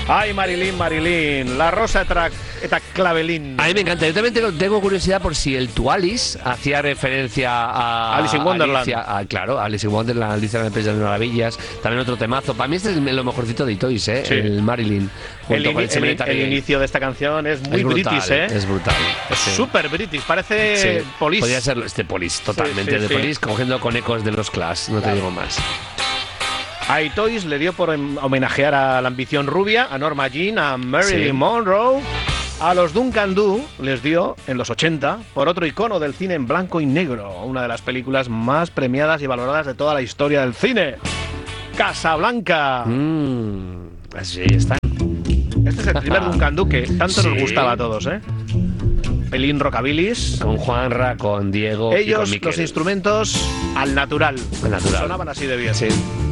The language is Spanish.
Ay, Marilyn, la rosa eta clavelín. A mí me encanta. Yo también tengo curiosidad por si el Tu Alice hacía referencia a Alice in Wonderland. Claro, Alice in Wonderland, Alicia en el País de las Maravillas. También otro temazo. Para mí este es lo mejorcito de Toys, ¿eh? Sí. El Marilyn. El inicio de esta canción es muy brutal, british, ¿eh? Es brutal. Es súper british, parece Police. Podría ser Police, totalmente de Police, cogiendo con ecos de los Clash, no te digo más. A Toys le dio por homenajear a la ambición rubia, a Norma Jean, a Marilyn Monroe. A los Duncan Du les dio, en los 80, por otro icono del cine en blanco y negro, una de las películas más premiadas y valoradas de toda la historia del cine. Casablanca. Así está. Este es el primer Duncan Du que tanto nos gustaba a todos, ¿eh? Pelín rockabilis. Con Juanra, con Diego Ellos, y con Miquel. los instrumentos al natural. Al natural. Sonaban así de bien. Sí.